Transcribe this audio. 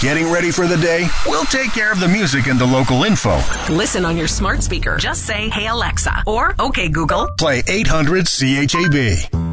Getting ready for the day? We'll take care of the music and the local info. Listen on your smart speaker. Just say, "Hey Alexa," or "Okay Google." Play 800 CHAB.